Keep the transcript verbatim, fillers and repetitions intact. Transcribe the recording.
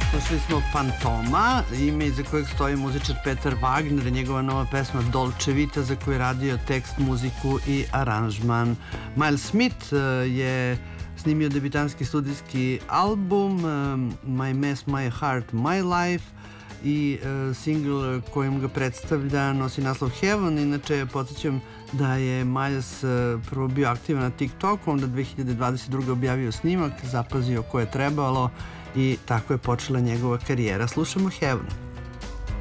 Slušali smo Fantoma, ime iza kojeg stoji muzičar Petar Wagner, njegova nova pesma Dolce Vita za koju je radio tekst, muziku i aranžman. Miles Smith je snimio debitanski studijski album My Mess, My Heart, My Life i single kojim ga predstavlja nosi naslov Heaven. Inače, podsjećam da je Miles prvo bio aktivan na TikToku, onda dve hiljade dvadeset druge objavio snimak, zapazio ko je trebalo i tako je počela njegova karijera. Slušamo Heaven.